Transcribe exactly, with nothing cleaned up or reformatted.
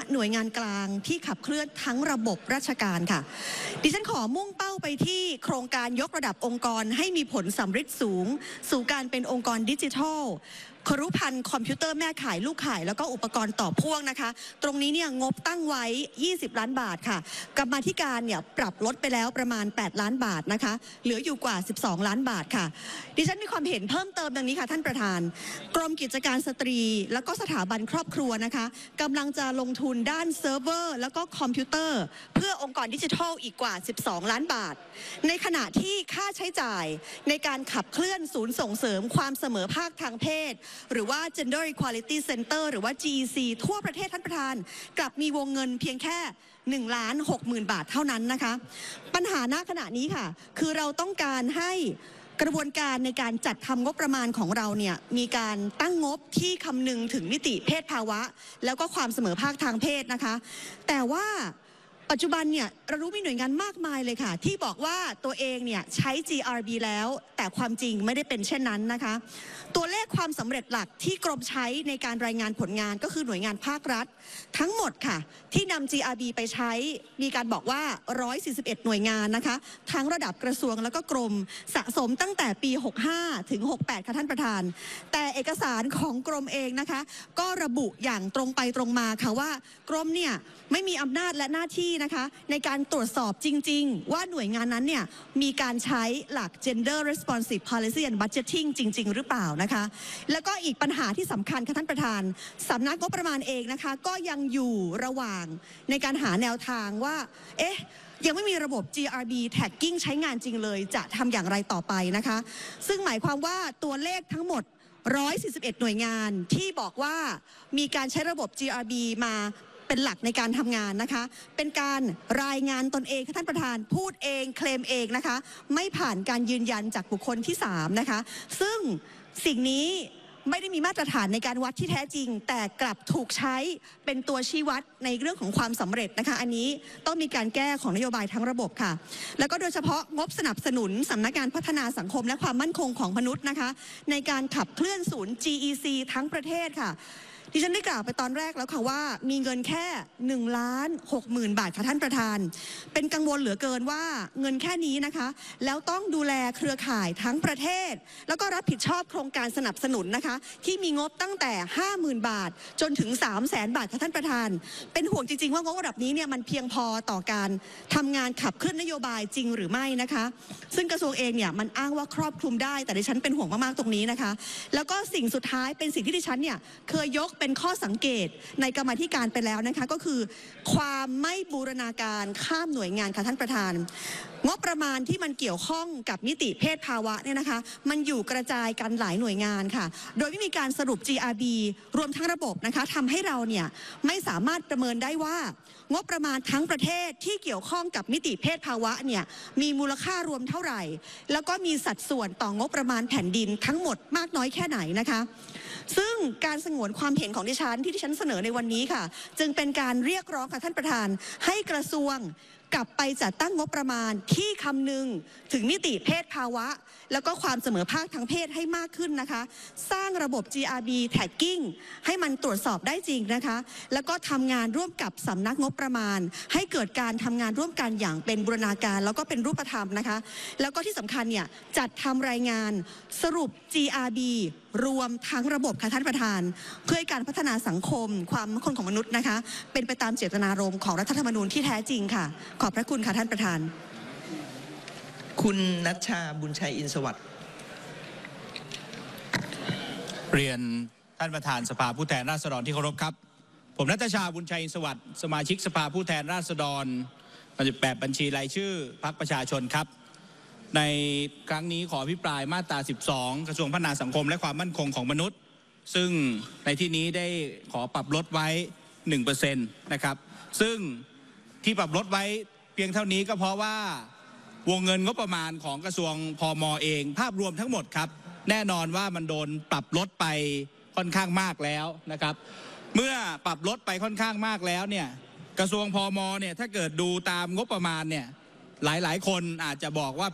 หน่วยงานกลางที่ขับเคลื่อนทั้งระบบราชการค่ะดิฉันขอมุ่งเป้าไปที่โครงการยกระดับองค์กรให้มีผลสำฤทธิ์สูงสู่การเป็นองค์กรดิจิทัลครุพันธ์คอมพิวเตอร์แม่ข่ายลูกข่ายแล้วก็อุปกรณ์ต่อพ่วงนะคะตรงนี้เนี่ยงบตั้งไว้ยี่สิบล้านบาทค่ะกรรมาธิการเนี่ยปรับลดไปแล้วประมาณแปดล้านบาทนะคะเหลืออยู่กว่าสิบสองล้านบาทค่ะดิฉันมีความเห็นเพิ่มเติมดังนี้ค่ะท่านประธานกรมกิจการสตรีแล้วก็สถาบันครอบครัวนะคะกำลังจะลงทุนด้านเซิร์ฟเวอร์แล้วก็คอมพิวเตอร์เพื่อองค์กรดิจิทัลอีกกว่าสิบสองล้านบาทในขณะที่ค่าใช้จ่ายในการขับเคลื่อนศูนย์ส่งเสริมความเสมอภาคทางเพศหรือว่า Gender Equality Center หรือว่า จี อี ซี ทั่วประเทศท่านประธานกลับมีวงเงินเพียงแค่หนึ่งล้านหกหมื่นบาทเท่านั้นนะคะปัญหาณขณะนี้ค่ะคือเราต้องการให้กระบวนการในการจัดทำงบประมาณของเราเนี่ยมีการตั้งงบที่คำนึงถึงมิติเพศภาวะแล้วก็ความเสมอภาคทางเพศนะคะแต่ว่าปัจจุบันเนี่ยเรารู้มีหน่วยงานมากมายเลยค่ะที่บอกว่าตัวเองเนี่ยใช้ จี อาร์ บี แล้วแต่ความจริงไม่ได้เป็นเช่นนั้นนะคะตัวเลขความสำเร็จหลักที่กรมใช้ในการรายงานผลงานก็คือหน่วยงานภาครัฐทั้งหมดค่ะที่นำ จี อาร์ บี ไปใช้มีการบอกว่าหนึ่งร้อยสี่สิบเอ็ดหน่วยงานนะคะทั้งระดับกระทรวงแล้วก็กรมสะสมตั้งแต่ปีหกสิบห้าถึงหกสิบแปดค่ะท่านประธานแต่เอกสารของกรมเองนะคะก็ระบุอย่างตรงไปตรงมาค่ะว่ากรมเนี่ยไม่มีอำนาจและหน้าที่นะคะในการตรวจสอบจริงๆว่าหน่วยงานนั้นเนี่ยมีการใช้หลัก gender responsive policy and budgeting จริงๆหรือเปล่านะคะแล้วก็อีกปัญหาที่สำคัญค่ะท่านประธานสำนักงบประมาณเองนะคะก็ยังอยู่ระหว่างในการหาแนวทางว่าเอ๊ะยังไม่มีระบบ จี อาร์ บี tagging ใช้งานจริงเลยจะทำอย่างไรต่อไปนะคะซึ่งหมายความว่าตัวเลขทั้งหมดหนึ่งร้อยสี่สิบเอ็ดหน่วยงานที่บอกว่ามีการใช้ระบบ จี อาร์ บี มาเป็นหลักในการทำงานนะคะเป็นการรายงานตนเองค่ะท่านประธานพูดเองเคลมเองนะคะไม่ผ่านการยืนยันจากบุคคลที่สามนะคะซึ่งสิ่งนี้ไม่ได้มีมาตรฐานในการวัดที่แท้จริงแต่กลับถูกใช้เป็นตัวชี้วัดในเรื่องของความสำเร็จนะคะอันนี้ต้องมีการแก้ของนโยบายทั้งระบบค่ะแล้วก็โดยเฉพาะงบสนับสนุนสำนักงานพัฒนาสังคมและความมั่นคงของมนุษย์นะคะในการขับเคลื่อนศูนย์ จี อี ซี ทั้งประเทศค่ะดิฉันได้กล่าวไปตอนแรกแล้วค่ะว่ามีเงินแค่หนึ่งล้านหกหมื่นบาทค่ะท่านประธานเป็นกังวลเหลือเกินว่าเงินแค่นี้นะคะแล้วต้องดูแลเครือข่ายทั้งประเทศแล้วก็รับผิดชอบโครงการสนับสนุนนะคะที่มีงบตั้งแต่ ห้าหมื่นบาทจนถึง สามแสนบาทค่ะท่านประธานเป็นห่วงจริงๆว่างบระดับนี้เนี่ยมันเพียงพอต่อการทำงานขับเคลื่อนนโยบายจริงหรือไม่นะคะซึ่งกระทรวงเองเนี่ยมันอ้างว่าครอบคลุมได้แต่ดิฉันเป็นห่วงมากๆตรงนี้นะคะแล้วก็สิ่งสุดท้ายเป็นสิ่งที่ดิฉันเนี่ยเคยยกเป็นข้อสังเกตในกรรมาธิการไปแล้วนะคะก็คือความไม่บูรณาการข้ามหน่วยงานค่ะท่านประธานงบประมาณที่มันเกี่ยวข้องกับมิติเพศภาวะเนี่ยนะคะมันอยู่กระจายกันหลายหน่วยงานค่ะโดยไม่มีการสรุป จี อาร์ บี รวมทั้งระบบนะคะทำให้เราเนี่ยไม่สามารถประเมินได้ว่างบประมาณทั้งประเทศที่เกี่ยวข้องกับมิติเพศภาวะเนี่ยมีมูลค่ารวมเท่าไหร่แล้วก็มีสัดส่วนต่องบประมาณแผ่นดินทั้งหมดมากน้อยแค่ไหนนะคะซึ่งการสงวนความเห็นของดิฉันที่ดิฉันเสนอในวันนี้ค่ะจึงเป็นการเรียกร้องค่ะท่านประธานให้กระทรวงกลับไปจัดตั้งงบประมาณที่คำนึงถึงมิติเพศภาวะแล้วก็ความเสมอภาคทางเพศให้มากขึ้นนะคะสร้างระบบ จี อาร์ บี tagging ให้มันตรวจสอบได้จริงนะคะแล้วก็ทำงานร่วมกับสำนักงบประมาณให้เกิดการทำงานร่วมกันอย่างเป็นบูรณาการแล้วก็เป็นรูปธรรมนะคะแล้วก็ที่สำคัญเนี่ยจัดทำรายงานสรุป จี อาร์ บี รวมทั้งระบบค่ะท่านประธานเพื่อการพัฒนาสังคมความมั่นคงของมนุษย์นะคะเป็นไปตามเจตนารมณ์ของรัฐธรรมนูญที่แท้จริงค่ะขอบพระคุณค่ะท่านประธานคุณณัชชาบุญชัยอินทร์สวัสดิ์เรียนท่านประธานสภาผู้แทนราษฎรที่เคารพครับผมณัชชาบุญชัยอินทร์สวัสดิ์สมาชิกสภาผู้แทนราษฎรแบบบัญชีรายชื่อพรรคประชาชนครับในครั้งนี้ขออภิปรายมาตราสิบสองกระทรวงพัฒนาสังคมและความมั่นคงของมนุษย์ซึ่งในที่นี้ได้ขอปรับลดไว้ หนึ่งเปอร์เซ็นต์ นะครับซึ่งที่ปรับลดไว้เพียงเท่านี้ก็เพราะว่าวงเงินงบประมาณของกระทรวงพม.เองภาพรวมทั้งหมดครับแน่นอนว่ามันโดนปรับลดไปค่อนข้างมากแล้วนะครับเมื่อปรับลดไปค่อนข้างมากแล้วเนี่ยกระทรวงพม.เนี่ยถ้าเกิดดูตามงบประมาณเนี่ยหลายๆคนอาจจะบอกว่า